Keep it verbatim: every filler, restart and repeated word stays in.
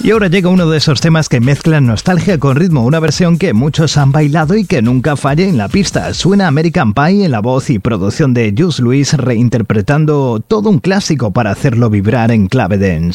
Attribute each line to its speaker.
Speaker 1: Y ahora llega uno de esos temas que mezclan nostalgia con ritmo, una versión que muchos han bailado y que nunca falla en la pista. Suena American Pie en la voz y producción de Juice Luis, reinterpretando todo un clásico para hacerlo vibrar en clave dance.